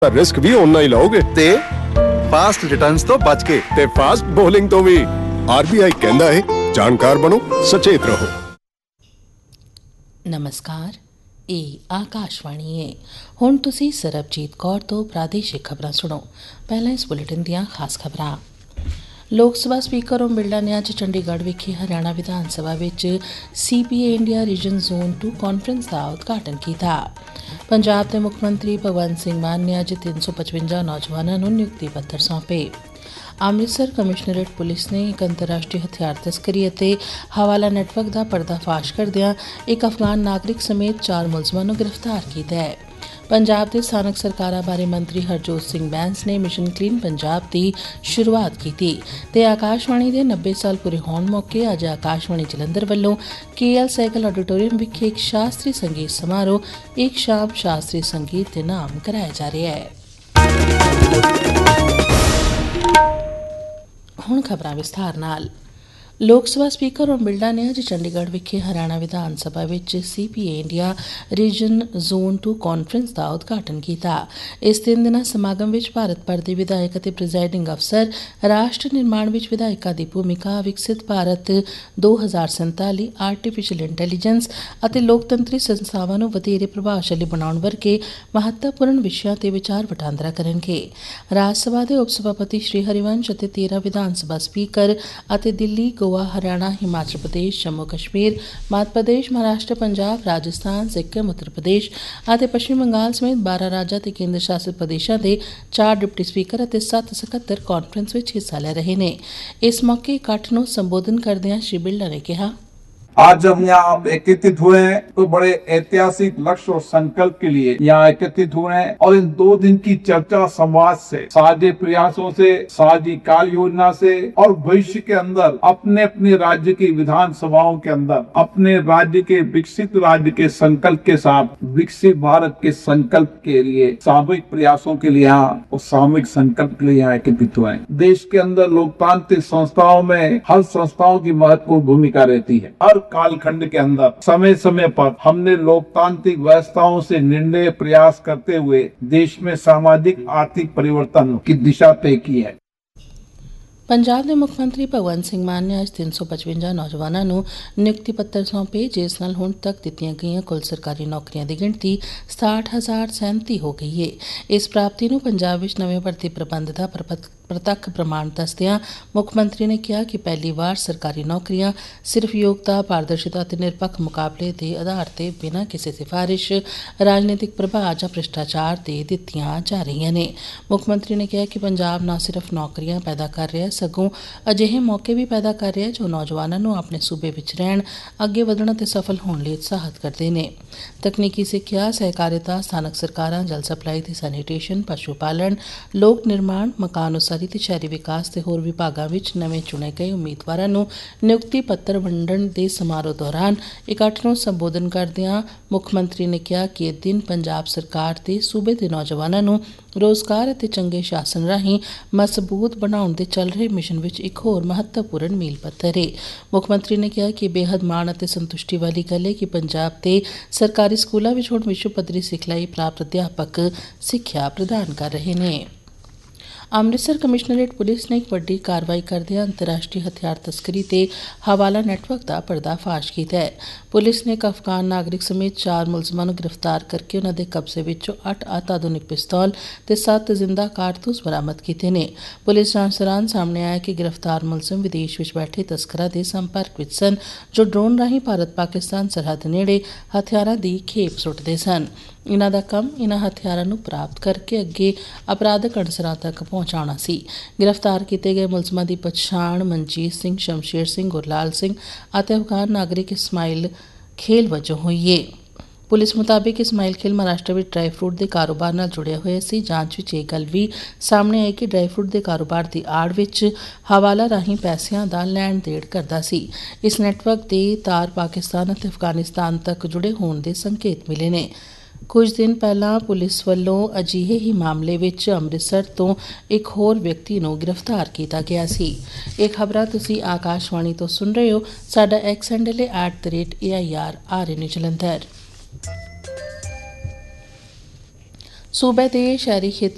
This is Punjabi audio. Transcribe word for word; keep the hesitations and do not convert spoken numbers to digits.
ਰਿਸਕ ਵੀ ਓਨਾ ਹੀ ਲਓਗੇ ਤੇ ਫਾਸਟ ਰਿਟਰਨਸ ਤੋਂ ਬਚ ਕੇ ਤੇ ਫਾਸਟ ਬੋਲਿੰਗ ਤੋਂ ਵੀ। ਆਰਬੀਆਈ ਕਹਿੰਦਾ ਹੈ ਜਾਣਕਾਰ ਬਣੋ, ਸਚੇਤ ਰਹੋ। ਨਮਸਕਾਰ, ਇਹ ਆਕਾਸ਼ਵਾਣੀ ਹੈ। ਹੁਣ ਤੁਸੀਂ ਸਰਬਜੀਤ ਕੌਰ ਤੋਂ ਪ੍ਰਾਦੇਸ਼ਿਕ ਖਬਰਾਂ ਸੁਣੋ। ਪਹਿਲਾਂ ਇਸ ਬੁਲੇਟਿਨ ਦੀਆਂ ਖਾਸ ਖਬਰਾਂ। ਲੋਕ ਸਭਾ ਸਪੀਕਰ ਓਮ ਬਿਰਲਾ ਨੇ ਅੱਜ ਚੰਡੀਗੜ੍ਹ ਵਿਖੇ ਹਰਿਆਣਾ ਵਿਧਾਨ ਸਭਾ ਵਿੱਚ ਸੀ ਪੀ ਏ India reason zone to conference ਦਾ ਉਦਘਾਟਨ ਕੀਤਾ। ਪੰਜਾਬ ਦੇ ਮੁੱਖ ਮੰਤਰੀ ਭਗਵੰਤ ਸਿੰਘ ਮਾਨ ਨੇ ਅੱਜ ਤਿੰਨ ਸੌ ਪਚਵੰਜਾ ਨੌਜਵਾਨਾਂ ਨੂੰ ਨਿਯੁਕਤੀ ਪੱਤਰ ਸੌਂਪੇ। ਅੰਮ੍ਰਿਤਸਰ ਕਮਿਸ਼ਨਰੇਟ ਪੁਲਿਸ ਨੇ ਇੱਕ ਅੰਤਰਰਾਸ਼ਟਰੀ ਹਥਿਆਰ ਤਸਕਰੀ ਅਤੇ ਹਵਾਲਾ ਨੈਟਵਰਕ ਦਾ ਪਰਦਾਫਾਸ਼ ਕਰਦਿਆਂ ਇੱਕ ਅਫਗਾਨ ਨਾਗਰਿਕ ਸਮੇਤ ਚਾਰ ਮੁਲਜ਼ਮਾਂ ਨੂੰ ਗ੍ਰਿਫਤਾਰ ਕੀਤਾ ਹੈ। ਪੰਜਾਬ ਦੇ ਸਥਾਨਕ ਸਰਕਾਰਾਂ ਬਾਰੇ ਮੰਤਰੀ ਹਰਜੋਤ ਸਿੰਘ ਬੈਂਸ ਨੇ ਮਿਸ਼ਨ ਕਲੀਨ ਪੰਜਾਬ ਦੀ ਸ਼ੁਰੂਆਤ ਕੀਤੀ ਤੇ ਆਕਾਸ਼ਵਾਣੀ ਦੇ ਨੱਬੇ ਸਾਲ ਪੂਰੇ ਹੋਣ ਮੌਕੇ ਅੱਜ ਆਕਾਸ਼ਵਾਣੀ ਜਲੰਧਰ ਵੱਲੋਂ ਕੇ ਐਲ ਸਹਿਗਲ ਆਡੀਟੋਰੀਅਮ ਵਿਖੇ ਇੱਕ ਸ਼ਾਸਤਰੀ ਸੰਗੀਤ ਸਮਾਰੋਹ ਇੱਕ ਸ਼ਾਮ ਸ਼ਾਸਤਰੀ ਸੰਗੀਤ ਦੇ ਨਾਮ ਕਰਾਇਆ ਜਾ ਰਿਹਾ ਹੈ। ਹੁਣ ਖਬਰਾਂ ਵਿਸਥਾਰ ਨਾਲ। ਲੋਕ ਸਭਾ ਸਪੀਕਰ ਓਮ ਬਿਰਲਾ ਨੇ ਅੱਜ ਚੰਡੀਗੜ੍ਹ ਵਿਖੇ ਹਰਿਆਣਾ ਵਿਧਾਨ ਸਭਾ ਵਿੱਚ ਸੀ ਪੀ ਏ India reason zone to conference ਦਾ ਉਦਘਾਟਨ ਕੀਤਾ। ਇਸ ਤਿੰਨ ਦਿਨਾਂ ਸਮਾਗਮ ਵਿੱਚ ਭਾਰਤ ਭਰ ਦੇ ਵਿਧਾਇਕ ਅਤੇ ਪ੍ਰੀਜ਼ਾਈਡਿੰਗ ਅਫਸਰ ਰਾਸ਼ਟਰ ਨਿਰਮਾਣ ਵਿੱਚ ਵਿਧਾਇਕਾਂ ਦੀ ਭੂਮਿਕਾ, ਵਿਕਸਿਤ ਭਾਰਤ ਦੋ ਹਜ਼ਾਰ ਸੰਤਾਲੀ, ਆਰਟੀਫਿਸ਼ੀਅਲ ਇੰਟੈਲੀਜੈਂਸ ਅਤੇ ਲੋਕਤੰਤਰੀ ਸੰਸਥਾਵਾਂ ਨੂੰ ਵਧੇਰੇ ਪ੍ਰਭਾਵਸ਼ਾਲੀ ਬਣਾਉਣ ਵਰਗੇ ਮਹੱਤਵਪੂਰਨ ਵਿਸ਼ਿਆਂ ਤੇ ਵਿਚਾਰ ਵਟਾਂਦਰਾ ਕਰਨਗੇ। ਰਾਜ ਸਭਾ ਦੇ ਉਪ ਸਭਾਪਤੀ ਸ਼੍ਰੀ ਹਰਿਵੰਸ਼ ਅਤੇ ਤੇਰਾਂ ਵਿਧਾਨ ਸਭਾ ਸਪੀਕਰ ਅਤੇ ਦਿੱਲੀ, ਗੋਆ, ਹਰਿਆਣਾ, ਹਿਮਾਚਲ ਪ੍ਰਦੇਸ਼, ਜੰਮੂ ਕਸ਼ਮੀਰ, ਮੱਧ ਪ੍ਰਦੇਸ਼, ਮਹਾਰਾਸ਼ਟਰ, ਪੰਜਾਬ, ਰਾਜਸਥਾਨ, ਸਿੱਕਮ, ਉੱਤਰ ਪ੍ਰਦੇਸ਼ ਅਤੇ ਪੱਛਮੀ ਬੰਗਾਲ ਸਮੇਤ ਬਾਰਾਂ ਰਾਜਾਂ ਅਤੇ ਕੇਂਦਰ ਸ਼ਾਸਿਤ ਪ੍ਰਦੇਸ਼ਾਂ ਦੇ ਚਾਰ ਡਿਪਟੀ ਸਪੀਕਰ ਅਤੇ ਸੱਤ ਸਕੱਤਰ ਕਾਨਫਰੰਸ ਵਿੱਚ ਹਿੱਸਾ ਲੈ ਰਹੇ ਨੇ। ਇਸ ਮੌਕੇ ਇਕੱਠ ਨੂੰ ਸੰਬੋਧਨ ਕਰਦਿਆਂ ਸ਼੍ਰੀ ਬਿਰਲਾ ने कहा, आज जब यहाँ एकत्रित हुए हैं तो बड़े ऐतिहासिक लक्ष्य और संकल्प के लिए यहाँ एकत्रित हुए हैं और इन दो दिन की चर्चा संवाद से, साझे प्रयासों से, साझी कार्य योजना से और भविष्य के अंदर अपने अपने राज्य की विधान सभाओं के अंदर अपने राज्य के विकसित राज्य के संकल्प के साथ विकसित भारत के संकल्प के लिए सामूहिक प्रयासों के लिए यहाँ और सामूहिक संकल्प के लिए यहाँ एकत्रित हुए हैं। देश के अंदर लोकतांत्रिक संस्थाओं में हर संस्थाओं की महत्वपूर्ण भूमिका रहती है। हर कालखंड के अंदर समय समय पर हमने लोकतांत्रिक व्यवस्थाओं से निर्णय प्रयास करते हुए देश में सामाजिक आर्थिक परिवर्तन की दिशा तय की है। ਪੰਜਾਬ ਦੇ ਮੁੱਖ ਮੰਤਰੀ ਭਗਵੰਤ ਸਿੰਘ ਮਾਨ ਨੇ ਅੱਜ ਤਿੰਨ ਸੌ ਪਚਵੰਜਾ ਨੌਜਵਾਨਾਂ ਨੂੰ ਨਿਯੁਕਤੀ ਪੱਤਰ ਸੌਂਪੇ, ਜਿਸ ਨਾਲ ਹੁਣ ਤੱਕ ਦਿੱਤੀਆਂ ਗਈਆਂ ਕੁੱਲ ਸਰਕਾਰੀ ਨੌਕਰੀਆਂ ਦੀ ਗਿਣਤੀ ਸਤਾਹਠ ਹਜ਼ਾਰ ਸੈਂਤੀ ਹੋ ਗਈ ਹੈ। ਇਸ ਪ੍ਰਾਪਤੀ ਨੂੰ ਪੰਜਾਬ ਵਿੱਚ ਨਵੇਂ ਭਰਤੀ ਪ੍ਰਬੰਧ ਦਾ ਪ੍ਰਤੱਖ ਪ੍ਰਮਾਣ ਦੱਸਦਿਆਂ ਮੁੱਖ ਮੰਤਰੀ ਨੇ ਕਿਹਾ ਕਿ ਪਹਿਲੀ ਵਾਰ ਸਰਕਾਰੀ ਨੌਕਰੀਆਂ ਸਿਰਫ ਯੋਗਤਾ, ਪਾਰਦਰਸ਼ਤਾ ਅਤੇ ਨਿਰਪੱਖ ਮੁਕਾਬਲੇ ਦੇ ਆਧਾਰ ਤੇ ਬਿਨਾਂ ਕਿਸੇ ਸਿਫਾਰਿਸ਼, ਰਾਜਨੀਤਿਕ ਪ੍ਰਭਾਵ ਜਾਂ ਭ੍ਰਿਸ਼ਟਾਚਾਰ ਦੇ ਦਿੱਤੀਆਂ ਜਾ ਰਹੀਆਂ ਨੇ। ਮੁੱਖ ਮੰਤਰੀ ਨੇ ਕਿਹਾ ਕਿ ਪੰਜਾਬ ਨਾ ਸਿਰਫ ਨੌਕਰੀਆਂ ਪੈਦਾ ਕਰ ਰਿਹਾ ਸਗੋਂ ਅਜਿਹੇ ਮੌਕੇ ਵੀ ਪੈਦਾ ਕਰ ਰਿਹਾ ਜੋ ਨੌਜਵਾਨਾਂ ਨੂੰ ਆਪਣੇ ਸੂਬੇ ਵਿੱਚ ਰਹਿਣ, ਅੱਗੇ ਵਧਣ ਅਤੇ ਸਫਲ ਹੋਣ ਲਈ ਉਤਸ਼ਾਹਿਤ ਕਰਦੇ ਨੇ। ਤਕਨੀਕੀ ਸਿੱਖਿਆ, ਸਹਿਕਾਰਿਤਾ, ਸਥਾਨਕ ਸਰਕਾਰਾਂ, ਜਲ ਸਪਲਾਈ ਤੇ ਸੈਨੀਟੇਸ਼ਨ, ਪਸ਼ੂ ਪਾਲਣ, ਲੋਕ ਨਿਰਮਾਣ, ਮਕਾਨ ਉਸਾਰੀ ਤੇ ਸ਼ਹਿਰੀ ਵਿਕਾਸ ਤੇ ਹੋਰ ਵਿਭਾਗਾਂ ਵਿੱਚ ਨਵੇਂ ਚੁਣੇ ਗਏ ਉਮੀਦਵਾਰਾਂ ਨੂੰ ਨਿਯੁਕਤੀ ਪੱਤਰ ਵੰਡਣ ਦੇ ਸਮਾਰੋਹ ਦੌਰਾਨ ਇਕੱਠ ਨੂੰ ਸੰਬੋਧਨ ਕਰਦਿਆਂ ਮੁੱਖ ਮੰਤਰੀ ਨੇ ਕਿਹਾ ਕਿ ਇਹ ਦਿਨ ਪੰਜਾਬ ਸਰਕਾਰ ਤੇ ਸੂਬੇ ਦੇ ਨੌਜਵਾਨਾਂ ਨੂੰ ਰੋਜ਼ਗਾਰ ਅਤੇ ਚੰਗੇ ਸ਼ਾਸਨ ਰਾਹੀਂ ਮਜ਼ਬੂਤ ਬਣਾਉਣ ਦੇ ਚੱਲ ਰਹੇ ਮਿਸ਼ਨ ਵਿੱਚ ਇੱਕ ਹੋਰ ਮਹੱਤਵਪੂਰਨ ਮੀਲ ਪੱਥਰ ਹੈ। ਮੁੱਖ ਮੰਤਰੀ ਨੇ ਕਿਹਾ ਕਿ ਬੇਹੱਦ ਮਾਣ ਅਤੇ ਸੰਤੁਸ਼ਟੀ ਵਾਲੀ ਗੱਲ ਹੈ ਕਿ ਪੰਜਾਬ ਦੇ ਸਰਕਾਰੀ ਸਕੂਲਾਂ ਵਿੱਚ ਹੁਣ ਵਿਸ਼ਵ ਪੱਧਰੀ ਸਿਖਲਾਈ ਪ੍ਰਾਪਤ ਅਧਿਆਪਕ ਸਿੱਖਿਆ ਪ੍ਰਦਾਨ ਕਰ ਰਹੇ ਨੇ। ਅੰਮ੍ਰਿਤਸਰ ਕਮਿਸ਼ਨਰੇਟ ਪੁਲਿਸ ਨੇ ਇੱਕ ਵੱਡੀ ਕਾਰਵਾਈ ਕਰਦਿਆਂ ਅੰਤਰਰਾਸ਼ਟਰੀ ਹਥਿਆਰ ਤਸਕਰੀ ਤੇ ਹਵਾਲਾ ਨੈਟਵਰਕ ਦਾ ਪਰਦਾਫਾਸ਼ ਕੀਤਾ ਹੈ। ਪੁਲਿਸ ਨੇ ਇੱਕ ਅਫਗਾਨ ਨਾਗਰਿਕ ਸਮੇਤ ਚਾਰ ਮੁਲਜ਼ਮਾਂ ਨੂੰ ਗ੍ਰਿਫਤਾਰ ਕਰਕੇ ਉਨ੍ਹਾਂ ਦੇ ਕਬਜ਼ੇ ਵਿੱਚੋਂ ਅੱਠ ਅਤਿਆਧੁਨਿਕ ਪਿਸਤੌਲ ਤੇ ਸੱਤ ਜ਼ਿੰਦਾ ਕਾਰਤੂਸ ਬਰਾਮਦ ਕੀਤੇ ਨੇ। ਪੁਲਿਸ ਜਾਂਚ ਦੌਰਾਨ ਸਾਹਮਣੇ ਆਇਆ ਕਿ ਗ੍ਰਿਫਤਾਰ ਮੁਲਜ਼ਮ ਵਿਦੇਸ਼ ਵਿੱਚ ਬੈਠੇ ਤਸਕਰਾਂ ਦੇ ਸੰਪਰਕ ਵਿੱਚ ਸਨ ਜੋ ਡਰੋਨ ਰਾਹੀਂ ਭਾਰਤ ਪਾਕਿਸਤਾਨ ਸਰਹੱਦ ਨੇੜੇ ਹਥਿਆਰਾਂ ਦੀ ਖੇਪ ਸੁੱਟਦੇ ਸਨ। ਇਨ੍ਹਾਂ ਦਾ ਕੰਮ ਇਨ੍ਹਾਂ ਹਥਿਆਰਾਂ ਨੂੰ ਪ੍ਰਾਪਤ ਕਰਕੇ ਅੱਗੇ ਅਪਰਾਧਕ ਅਨਸਰਾਂ ਤੱਕ ਪਹੁੰਚਾਉਣਾ ਸੀ। ਗ੍ਰਿਫਤਾਰ ਕੀਤੇ ਗਏ ਮੁਲਜ਼ਮਾਂ ਦੀ ਪਛਾਣ ਮਨਜੀਤ ਸਿੰਘ, ਸ਼ਮਸ਼ੇਰ ਸਿੰਘ, ਗੁਰਲਾਲ ਸਿੰਘ ਅਤੇ ਅਫਗਾਨ ਨਾਗਰਿਕ ਇਸਮਾਈਲ ਖੇਲ ਵਜੋਂ ਹੋਈ ਹੈ। ਪੁਲਿਸ ਮੁਤਾਬਿਕ ਇਸਮਾਈਲ ਖੇਲ ਮਹਾਰਾਸ਼ਟਰ ਵਿੱਚ ਡਰਾਈ ਫਰੂਟ ਦੇ ਕਾਰੋਬਾਰ ਨਾਲ ਜੁੜਿਆ ਹੋਇਆ ਸੀ। ਜਾਂਚ ਵਿੱਚ ਇਹ ਗੱਲ ਵੀ ਸਾਹਮਣੇ ਆਈ ਕਿ ਡਰਾਈ ਫਰੂਟ ਦੇ ਕਾਰੋਬਾਰ ਦੀ ਆੜ ਵਿੱਚ ਹਵਾਲਾ ਰਾਹੀਂ ਪੈਸਿਆਂ ਦਾ ਲੈਣ ਦੇਣ ਕਰਦਾ ਸੀ। ਇਸ ਨੈਟਵਰਕ ਦੇ ਤਾਰ ਪਾਕਿਸਤਾਨ ਅਤੇ ਅਫਗਾਨਿਸਤਾਨ ਤੱਕ ਜੁੜੇ ਹੋਣ ਦੇ ਸੰਕੇਤ ਮਿਲੇ ਨੇ। ਕੁਝ ਦਿਨ ਪਹਿਲਾਂ ਪੁਲਿਸ ਵੱਲੋਂ ਅਜਿਹੇ ਹੀ ਮਾਮਲੇ ਵਿੱਚ ਅੰਮ੍ਰਿਤਸਰ ਤੋਂ ਇੱਕ ਹੋਰ ਵਿਅਕਤੀ ਨੂੰ ਗ੍ਰਿਫਤਾਰ ਕੀਤਾ ਗਿਆ ਸੀ। ਇਹ ਖਬਰਾਂ ਤੁਸੀਂ ਆਕਾਸ਼ਵਾਣੀ ਤੋਂ ਸੁਣ ਰਹੇ ਹੋ। ਸਾਡਾ ਐਕਸ ਹੈਂਡਲ ਹੈ at the rate A I R R ਐਨ ਜਲੰਧਰ। ਸੂਬੇ ਦੇ ਸ਼ਹਿਰੀ ਖੇਤਰ